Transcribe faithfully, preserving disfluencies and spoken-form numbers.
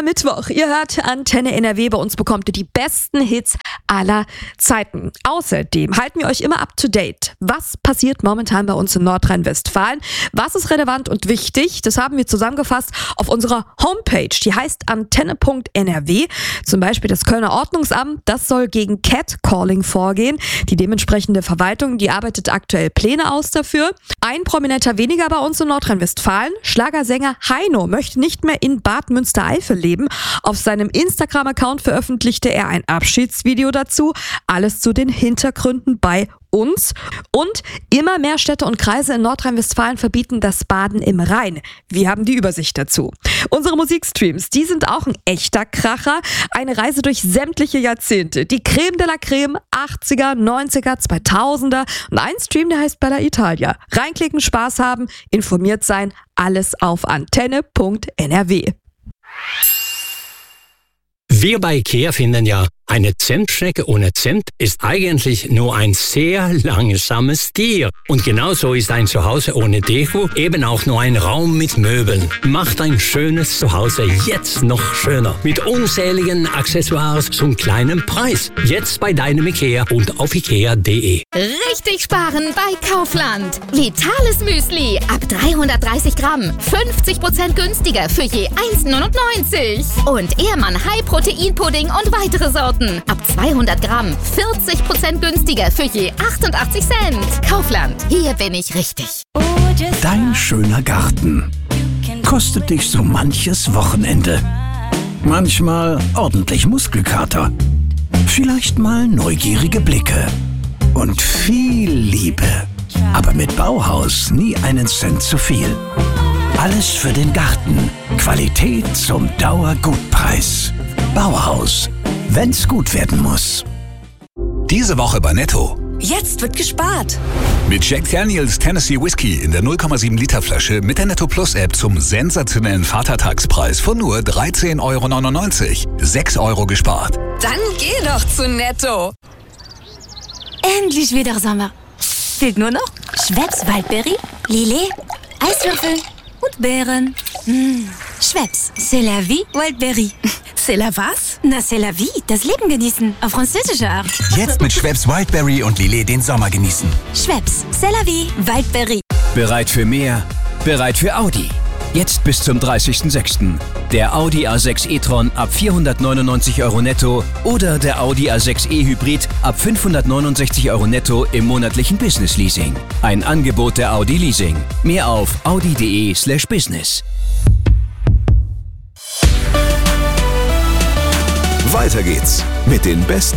Mittwoch. Ihr hört Antenne N R W. Bei uns bekommt ihr die besten Hits aller Zeiten. Außerdem halten wir euch immer up to date. Was passiert momentan bei uns in Nordrhein-Westfalen? Was ist relevant und wichtig? Das haben wir zusammengefasst auf unserer Homepage. Die heißt antenne punkt N R W. Zum Beispiel das Kölner Ordnungsamt, das soll gegen Catcalling vorgehen. Die dementsprechende Verwaltung, die arbeitet aktuell Pläne aus dafür. Ein Prominenter weniger bei uns in Nordrhein-Westfalen. Schlagersänger Heino möchte nicht mehr in Bad Münstereifel leben. Auf seinem Instagram-Account veröffentlichte er ein Abschiedsvideo dazu. Alles zu den Hintergründen bei uns. Und immer mehr Städte und Kreise in Nordrhein-Westfalen verbieten das Baden im Rhein. Wir haben die Übersicht dazu. Unsere Musikstreams, die sind auch ein echter Kracher. Eine Reise durch sämtliche Jahrzehnte. Die Creme de la Creme, achtziger, neunziger, zweitausender. Und ein Stream, der heißt Bella Italia. Reinklicken, Spaß haben, informiert sein. Alles auf antenne punkt N R W. Wir bei IKEA finden ja, eine Zentschnecke ohne Zent ist eigentlich nur ein sehr langsames Tier. Und genauso ist ein Zuhause ohne Deko eben auch nur ein Raum mit Möbeln. Macht ein schönes Zuhause jetzt noch schöner. Mit unzähligen Accessoires zum kleinen Preis. Jetzt bei deinem IKEA und auf ikea punkt de. Richtig sparen bei Kaufland. Vitales Müsli ab dreihundertdreißig Gramm. fünfzig Prozent günstiger für je eins neunundneunzig. Und Ehrmann High Protein Pudding und weitere Sorten. Ab zweihundert Gramm. vierzig Prozent günstiger für je achtundachtzig Cent. Kaufland. Hier bin ich richtig. Dein schöner Garten kostet dich so manches Wochenende. Manchmal ordentlich Muskelkater. Vielleicht mal neugierige Blicke. Und viel Liebe. Aber mit Bauhaus nie einen Cent zu viel. Alles für den Garten. Qualität zum Dauergutpreis. Bauhaus. Wenn's gut werden muss. Diese Woche bei Netto. Jetzt wird gespart. Mit Jack Daniels Tennessee Whiskey in der null Komma sieben Liter Flasche mit der Netto Plus App zum sensationellen Vatertagspreis von nur dreizehn neunundneunzig Euro. sechs Euro gespart. Dann geh doch zu Netto. Endlich wieder Sommer. Fehlt nur noch Schweppes Waldbeere, Lillet, Eiswürfel und Beeren. Mmh. Schweppes, c'est la vie, Wildberry. C'est la was? Na, c'est la vie, das Leben genießen, auf französische Art. Jetzt mit Schweppes Wildberry und Lillet den Sommer genießen. Schweppes, c'est la vie, Wildberry. Bereit für mehr? Bereit für Audi. Jetzt bis zum dreißigsten sechsten Der Audi A sechs e-tron ab vierhundertneunundneunzig Euro netto oder der Audi A sechs e Hybrid ab fünfhundertneunundsechzig Euro netto im monatlichen Business Leasing. Ein Angebot der Audi Leasing. Mehr auf audi punkt de slash business. Weiter geht's mit den besten